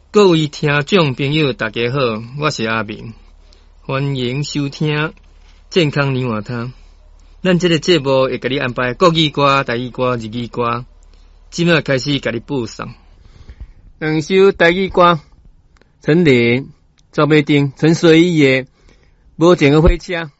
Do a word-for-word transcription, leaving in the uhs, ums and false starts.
各位听众朋友，大家好，我是阿明，欢迎收听健康年华汤。咱这个节目会给你安排国语歌、台语歌、日语歌，即马开始给你播送。两首台语歌，陈琳、赵美婷、陈水伊的《无情的火车》。